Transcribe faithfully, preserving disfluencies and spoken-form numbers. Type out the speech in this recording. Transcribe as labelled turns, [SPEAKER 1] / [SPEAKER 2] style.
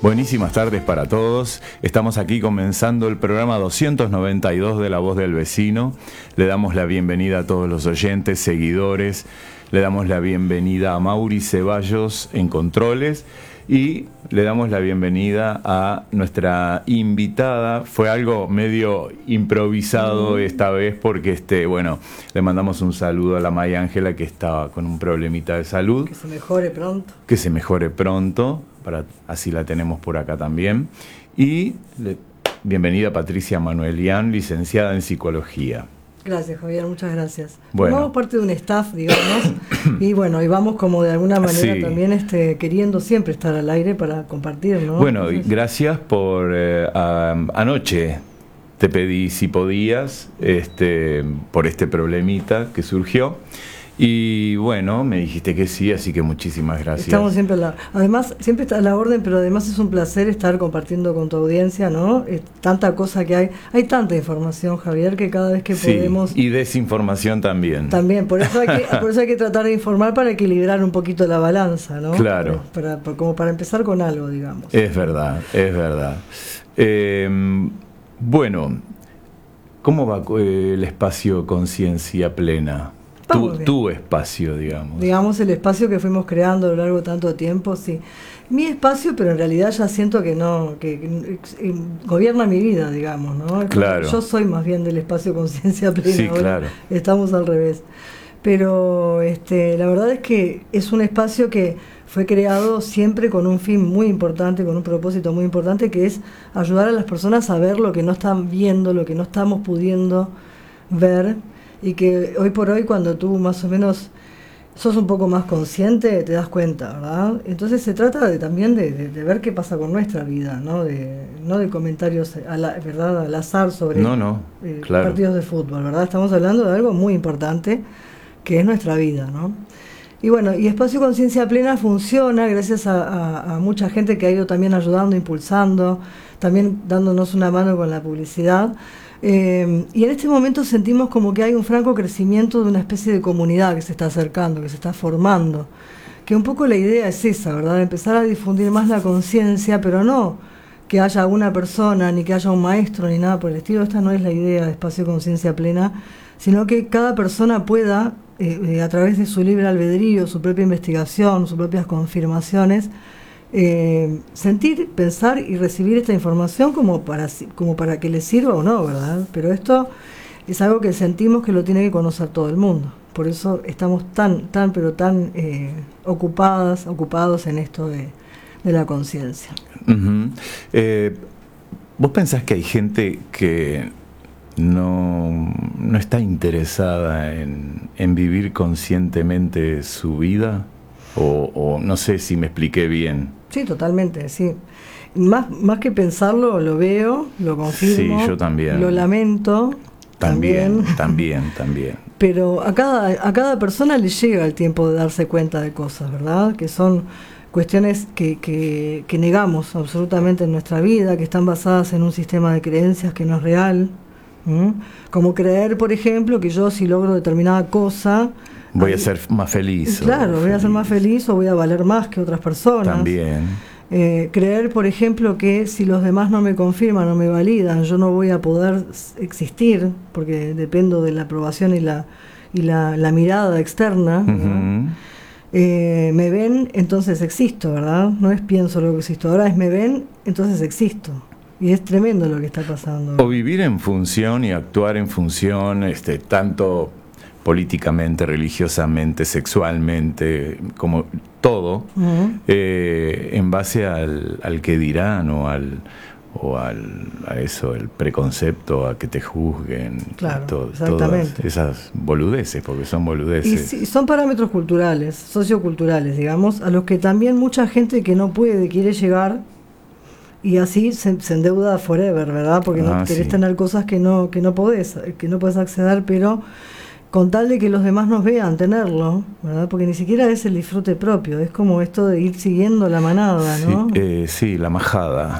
[SPEAKER 1] Buenísimas tardes para todos. Estamos aquí comenzando el programa doscientos noventa y dos de La Voz del Vecino. Le damos la bienvenida a todos los oyentes, seguidores. Le damos la bienvenida a Mauri Ceballos en Controles. Y le damos la bienvenida a nuestra invitada. Fue algo medio improvisado esta vez porque, este, bueno, le mandamos un saludo a la Maya Ángela que estaba con un problemita de salud.
[SPEAKER 2] Que se mejore pronto.
[SPEAKER 1] Que se mejore pronto, para, así la tenemos por acá también. Y le, bienvenida a Patricia Manuelian, licenciada en Psicología.
[SPEAKER 2] Gracias, Javier, muchas gracias.
[SPEAKER 1] Bueno.
[SPEAKER 2] Formamos parte de un staff, digamos, y bueno, y vamos como de alguna manera
[SPEAKER 1] sí.
[SPEAKER 2] también este, queriendo siempre estar al aire para compartir, ¿no?
[SPEAKER 1] Bueno,
[SPEAKER 2] Entonces,
[SPEAKER 1] gracias por eh, a, anoche te pedí si podías, este, por este problemita que surgió. Y bueno, me dijiste que sí, así que muchísimas gracias.
[SPEAKER 2] Estamos siempre a la, además, siempre está a la orden, pero además es un placer estar compartiendo con tu audiencia, ¿no? Eh, tanta cosa que hay, hay tanta información, Javier, que cada vez que
[SPEAKER 1] sí,
[SPEAKER 2] podemos...
[SPEAKER 1] y desinformación también.
[SPEAKER 2] También, por eso hay que, por eso hay que tratar de informar para equilibrar un poquito la balanza, ¿no?
[SPEAKER 1] Claro.
[SPEAKER 2] Para, para, como para empezar con algo, digamos.
[SPEAKER 1] Es verdad, es verdad. Eh, bueno, ¿cómo va eh, el espacio Conciencia Plena? Tu, tu espacio, digamos.
[SPEAKER 2] Digamos, el espacio que fuimos creando a lo largo de tanto tiempo, sí. Mi espacio, pero en realidad ya siento que no, que, que, que gobierna mi vida, digamos, ¿no?
[SPEAKER 1] Claro.
[SPEAKER 2] Yo soy más bien del espacio Conciencia Plena.
[SPEAKER 1] Sí,
[SPEAKER 2] ahora
[SPEAKER 1] claro.
[SPEAKER 2] Estamos al revés. Pero este, la verdad es que es un espacio que fue creado siempre con un fin muy importante, con un propósito muy importante, que es ayudar a las personas a ver lo que no están viendo, lo que no estamos pudiendo ver. Y que hoy por hoy, cuando tú más o menos sos un poco más consciente, te das cuenta, ¿verdad? Entonces se trata de, también de, de, de ver qué pasa con nuestra vida, no de, no de comentarios a la, ¿verdad? al azar sobre
[SPEAKER 1] no, no,
[SPEAKER 2] eh,
[SPEAKER 1] claro.
[SPEAKER 2] partidos de fútbol, ¿verdad? Estamos hablando de algo muy importante, que es nuestra vida, ¿no? Y bueno, y Espacio Conciencia Plena funciona gracias a, a, a mucha gente que ha ido también ayudando, impulsando, también dándonos una mano con la publicidad. Eh, y en este momento sentimos como que hay un franco crecimiento de una especie de comunidad que se está acercando, que se está formando, que un poco la idea es esa, ¿verdad? Empezar a difundir más la conciencia, pero no que haya una persona, ni que haya un maestro, ni nada por el estilo. Esta no es la idea de Espacio Conciencia Plena, sino que cada persona pueda, eh, eh, a través de su libre albedrío, su propia investigación, sus propias confirmaciones, Eh, sentir, pensar y recibir esta información como para, como para que le sirva o no, ¿verdad? Pero esto es algo que sentimos que lo tiene que conocer todo el mundo. Por eso estamos tan, tan, pero tan eh, ocupadas, ocupados en esto de, de la conciencia.
[SPEAKER 1] Uh-huh. eh, ¿Vos pensás que hay gente que no, no está interesada en, en vivir conscientemente su vida? O, o no sé si me expliqué bien.
[SPEAKER 2] Sí, totalmente, sí. Más, más que pensarlo, lo veo, lo confirmo.
[SPEAKER 1] Sí, yo también.
[SPEAKER 2] Lo lamento.
[SPEAKER 1] También, también, también. también.
[SPEAKER 2] Pero a cada, a cada persona le llega el tiempo de darse cuenta de cosas, ¿verdad? Que son cuestiones que, que, que negamos absolutamente en nuestra vida, que están basadas en un sistema de creencias que no es real. ¿Mm? Como creer, por ejemplo, que yo si logro determinada cosa...
[SPEAKER 1] voy a ser más feliz.
[SPEAKER 2] Claro, voy
[SPEAKER 1] feliz.
[SPEAKER 2] a ser más feliz o voy a valer más que otras personas.
[SPEAKER 1] También.
[SPEAKER 2] Eh, creer, por ejemplo, que si los demás no me confirman o me validan, yo no voy a poder existir, porque dependo de la aprobación y la, y la, la mirada externa. Uh-huh. eh, me ven, entonces existo, ¿verdad? No es pienso lo que existo, ahora es me ven, entonces existo. Y es tremendo lo que está pasando.
[SPEAKER 1] O vivir en función y actuar en función, este, tanto... políticamente, religiosamente, sexualmente, como todo, uh-huh. eh, en base al, al que dirán o al o al a eso, el preconcepto, a que te juzguen,
[SPEAKER 2] claro,
[SPEAKER 1] to,
[SPEAKER 2] exactamente.
[SPEAKER 1] Todas esas boludeces, porque son boludeces.
[SPEAKER 2] Y sí, son parámetros culturales, socioculturales, digamos, a los que también mucha gente que no puede, quiere llegar, y así se, se endeuda forever, ¿verdad? Porque ah, no querés sí. tener cosas que no, que no podés, que no podés acceder, pero con tal de que los demás nos vean tenerlo, ¿verdad? Porque ni siquiera es el disfrute propio, es como esto de ir siguiendo la manada, ¿no?
[SPEAKER 1] Sí, eh, sí la majada.